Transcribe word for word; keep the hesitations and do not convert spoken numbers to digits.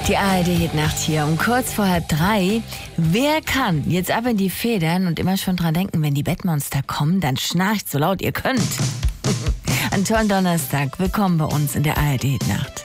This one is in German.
Die A R D-Hitnacht hier um kurz vor halb drei. Wer kann jetzt ab in die Federn und immer schon dran denken, wenn die Bettmonster kommen, dann schnarcht so laut ihr könnt. An tollen Donnerstag. Willkommen bei uns in der A R D-Hitnacht.